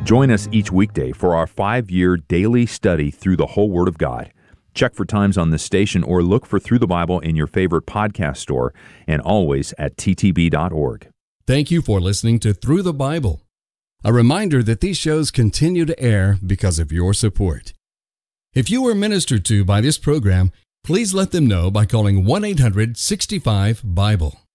Join us each weekday for our 5-year daily study through the whole Word of God. Check for times on this station or look for Through the Bible in your favorite podcast store and always at ttb.org. Thank you for listening to Through the Bible. A reminder that these shows continue to air because of your support. If you were ministered to by this program, please let them know by calling 1-800-65-BIBLE.